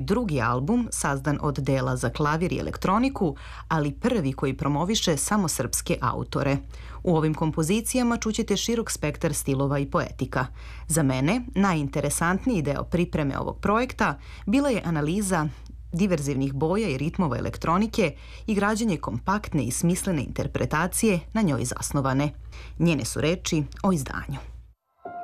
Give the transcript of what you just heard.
drugi album sazdan od dela za klavir i elektroniku, ali prvi koji promoviše samo srpske autore. U ovim kompozicijama čućete širok spektar stilova i poetika. Za mene, najinteresantniji deo pripreme ovog projekta bila je analiza diverzivnih boja i ritmova elektronike i građenje kompaktne i smislene interpretacije na njoj zasnovane. Njene su reči o izdanju.